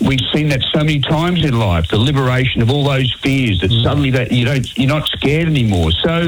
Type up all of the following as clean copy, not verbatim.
we've seen that so many times in life, the liberation of all those fears, that suddenly that you're not scared anymore. So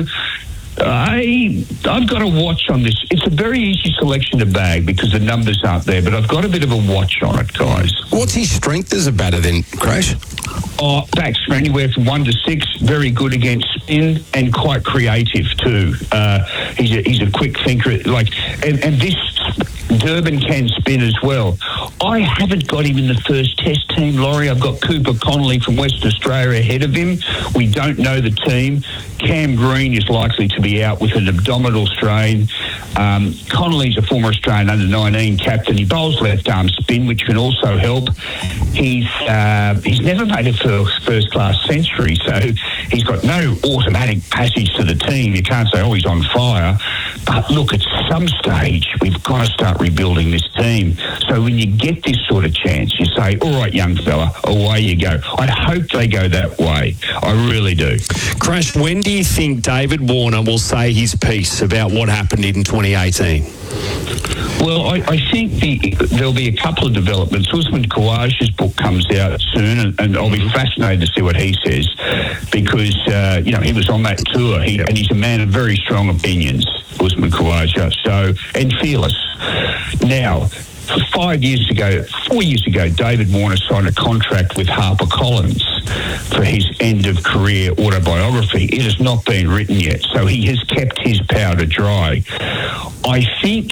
I've got a watch on this. It's a very easy selection to bag because the numbers aren't there, but I've got a bit of a watch on it, guys. What's his strength as a batter then, Crash? Backs for anywhere from 1 to 6. Very good against spin and quite creative too. He's a quick thinker. And this Durban can spin as well. I haven't got him in the first Test team, Laurie. I've got Cooper Connolly from Western Australia ahead of him. We don't know the team. Cam Green is likely to be out with an abdominal strain. Connolly's a former Australian under-19 captain. He bowls left-arm spin, which can also help. He's never made a first-class century, so he's got no automatic passage to the team. You can't say, he's on fire. But look, at some stage, we've got to start rebuilding this team. So when you get this sort of chance, you say, all right, young fella, away you go. I hope they go that way. I really do. Crash, when do you think David Warner will say his piece about what happened in 2018? Well, I think there'll be a couple of developments. Usman Khawaja's book comes out soon, and I'll be fascinated to see what he says because, he was on that tour, and he's a man of very strong opinions, Usman Khawaja, and fearless. Now, 4 years ago, David Warner signed a contract with HarperCollins for his end-of-career autobiography. It has not been written yet, so he has kept his powder dry. I think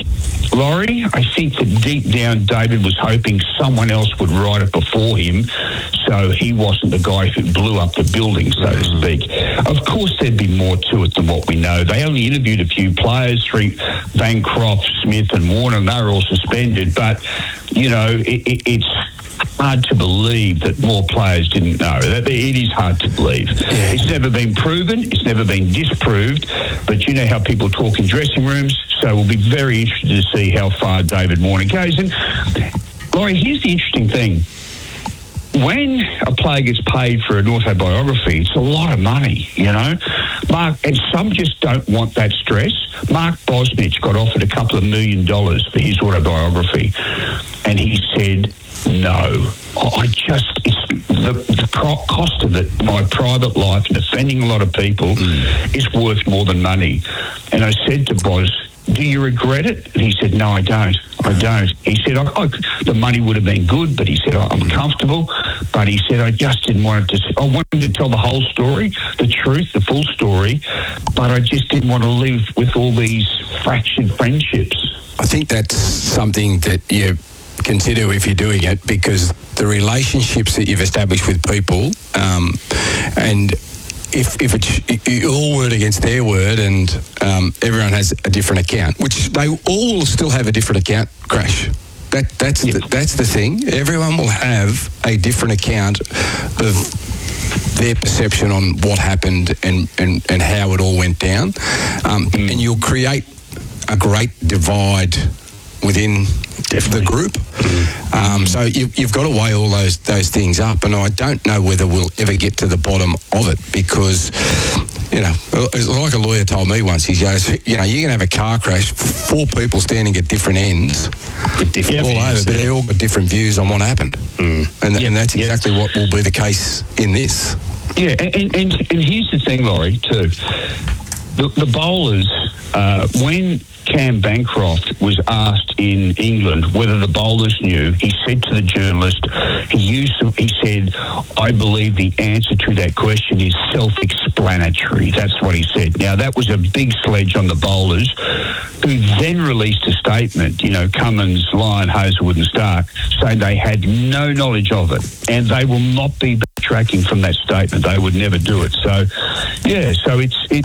that deep down David was hoping someone else would write it before him, so he wasn't the guy who blew up the building, so to speak. Of course, there'd be more to it than what we know. They only interviewed a few players, Bancroft, Smith and Warner, and they were all suspended, but, it's hard to believe that more players didn't know. It is hard to believe. Yeah. It's never been proven. It's never been disproved. But you know how people talk in dressing rooms. So we'll be very interested to see how far David Warner goes. And, Laurie, here's the interesting thing. When a player gets paid for an autobiography, it's a lot of money, Mark, and some just don't want that stress. Mark Bosnich got offered a couple of $1 million for his autobiography, and he said, no. The cost of it, my private life and offending a lot of people is worth more than money. And I said to Bos, do you regret it? And he said, no, I don't. He said, the money would have been good, but he said, I'm comfortable. But he said, I just didn't want it to, I wanted to tell the whole story, the truth, the full story, but I just didn't want to live with all these fractured friendships. I think that's something that you consider if you're doing it, because the relationships that you've established with people, and if it's your word against their word, and everyone has a different account, which they all will still have a different account, Crash. That's the thing. Everyone will have a different account of their perception on what happened and how it all went down, and you'll create a great divide within the group. So you've got to weigh all those things up, and I don't know whether we'll ever get to the bottom of it, because like a lawyer told me once, he goes, you can have a car crash, 4 people standing at different ends, all over, but they all got different views on what happened, and that's exactly what will be the case in this. Yeah, and here's the thing, Laurie, too. The bowlers, when Cam Bancroft was asked in England whether the bowlers knew, he said to the journalist, he said, I believe the answer to that question is self-explanatory. That's what he said. Now, that was a big sledge on the bowlers, who then released a statement, Cummins, Lyon, Hazelwood and Stark, saying they had no knowledge of it, and they will not be backtracking from that statement. They would never do it. So, so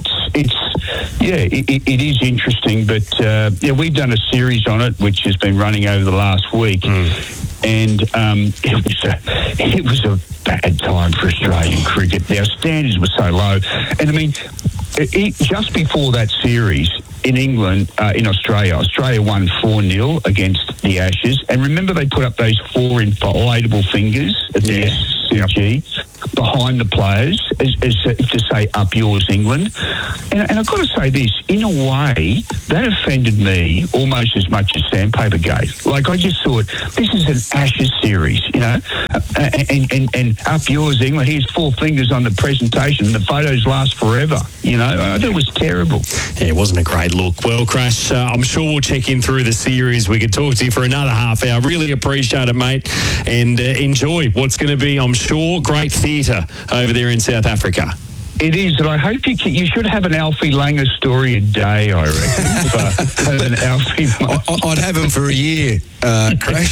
it is interesting, but we've done a series on it, which has been running over the last week, and it was a bad time for Australian cricket. Our standards were so low, and I mean, just before that series in England, in Australia won 4-0 against the Ashes, and remember they put up those 4 inflatable fingers at the SCG. behind the players as to say, up yours, England. And I've got to say this, in a way, that offended me almost as much as Sandpaper Gate. Like, I just thought, this is an Ashes series, you know, and up yours, England, here's 4 fingers on the presentation, the photos last forever, you know. I thought it was terrible. Yeah, it wasn't a great look. Well, Crash, I'm sure we'll check in through the series. We could talk to you for another half hour. Really appreciate it, mate, and enjoy what's going to be, I'm sure, great theatre over there in South Africa. It is, and I hope you should have an Alfie Langer story a day, I reckon. An Alfie. I'd have him for a year, Crash.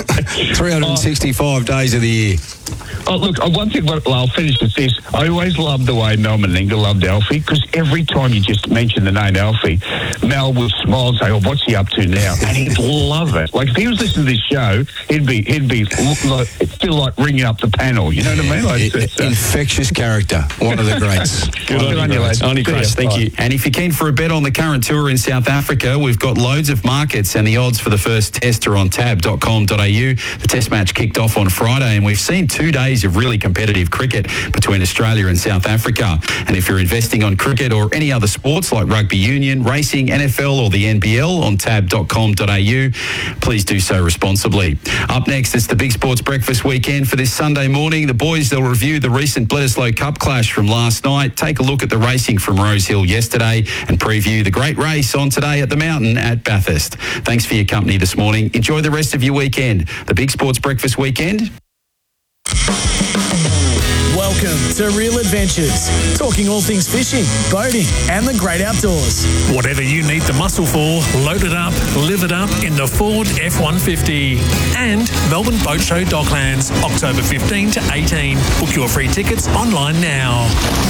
365 days of the year. Oh, look, one thing, I'll finish with this. I always loved the way Mel Meninga loved Alfie, because every time you just mention the name Alfie, Mel would smile and say, oh, what's he up to now? And he'd love it. Like, if he was listening to this show, he'd be like, feel like ringing up the panel, you know what I mean? Like, infectious character, one of the greats. Good on you, lads. Only Crash, thank you. And if you're keen for a bet on the current tour in South Africa, we've got loads of markets, and the odds for the first test are on tab.com.au. The test match kicked off on Friday, and we've seen 2 days of really competitive cricket between Australia and South Africa. And if you're investing on cricket or any other sports like rugby union, racing, NFL or the NBL on tab.com.au, please do so responsibly. Up next, it's the Big Sports Breakfast Weekend for this Sunday morning. The boys, they'll review the recent Bledisloe Cup clash from last night, take a look at the racing from Rose Hill yesterday, and preview the great race on today at the Mountain at Bathurst. Thanks for your company this morning. Enjoy the rest of your weekend. The Big Sports Breakfast Weekend. Welcome to Real Adventures, talking all things fishing, boating and the great outdoors. Whatever you need the muscle for, load it up, live it up in the Ford F-150. And Melbourne Boat Show Docklands, October 15 to 18. Book your free tickets online now.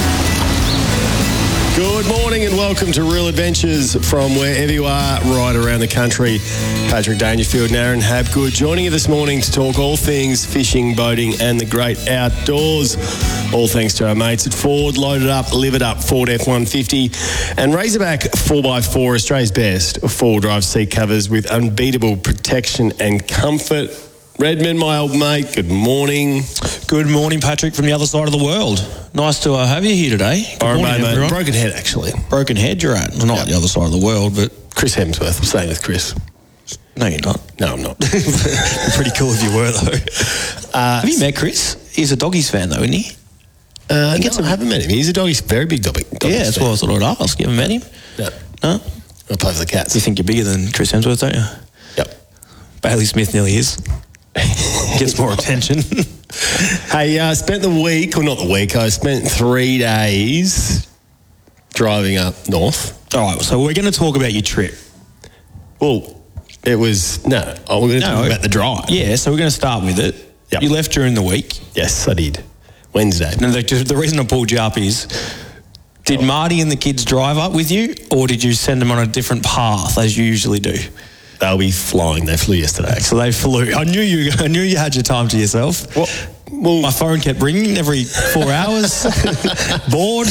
Good morning and welcome to Real Adventures from wherever you are right around the country. Patrick Dangerfield and Aaron Habgood joining you this morning to talk all things fishing, boating and the great outdoors. All thanks to our mates at Ford. Load it up, live it up, Ford F-150 and Razorback 4x4, Australia's best four-wheel drive seat covers with unbeatable protection and comfort. Redmond, my old mate, good morning. Good morning, Patrick, from the other side of the world. Nice to have you here today. Good morning, mate. Broken Head, actually. Broken Head you're at. Well, not the other side of the world, but... Chris Hemsworth. I'm staying with Chris. No, you're not. No, I'm not. Pretty cool if you were, though. Have you met Chris? He's a Doggies fan, though, isn't he? I haven't met him. He's a Doggies, very big Doggies fan. Yeah, that's what I thought I'd ask. You haven't met him? No? I play for the Cats. You think you're bigger than Chris Hemsworth, don't you? Yep. Bailey Smith nearly is. Gets more attention. Hey, I spent I spent 3 days driving up north. All right, so we're going to talk about your trip. Well, we're going to talk about the drive. Yeah, so we're going to start with it. Yep. You left during the week. Yes, I did. Wednesday. Now, the reason I pulled you up is, did Marty and the kids drive up with you, or did you send them on a different path as you usually do? They'll be flying. They flew yesterday. So they flew. I knew you had your time to yourself. Well, my phone kept ringing every 4 hours. Bored.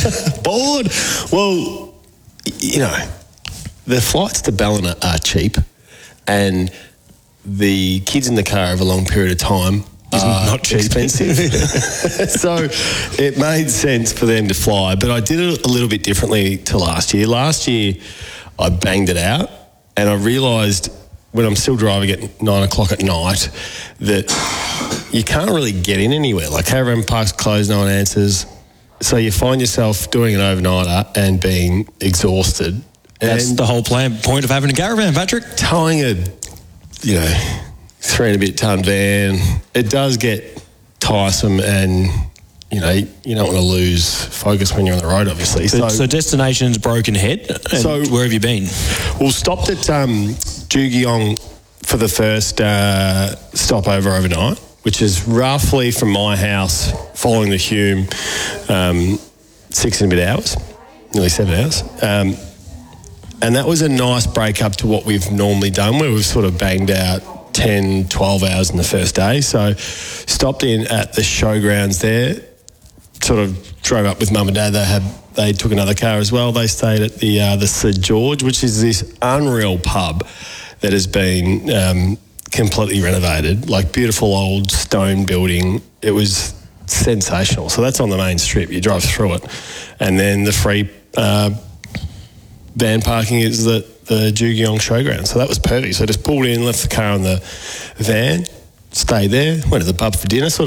Well, you know, the flights to Ballina are cheap, and the kids in the car over a long period of time is not cheap. Expensive. So it made sense for them to fly, but I did it a little bit differently to last year. Last year, I banged it out, and I realised when I'm still driving at 9 o'clock at night that you can't really get in anywhere. Like, caravan park's closed, no one answers. So you find yourself doing an overnighter and being exhausted. That's the whole point of having a caravan, Patrick. Towing a, 3 and a bit ton van, it does get tiresome, and you don't want to lose focus when you're on the road, obviously. So destination's Broken Head. So where have you been? Well, stopped at Jugiong for the first stopover overnight, which is roughly from my house, following the Hume, 6 and a bit hours, nearly 7 hours. And that was a nice break up to what we've normally done, where we've sort of banged out 10, 12 hours in the first day. So stopped in at the showgrounds there, sort of drove up with Mum and Dad. They took another car as well. They stayed at the Sir George, which is this unreal pub that has been completely renovated, like beautiful old stone building. It was sensational. So that's on the main strip. You drive through it. And then the free van parking is the Jugiong Showground. So that was perfect. So I just pulled in, left the car in the van, stayed there, went to the pub for dinner, sort of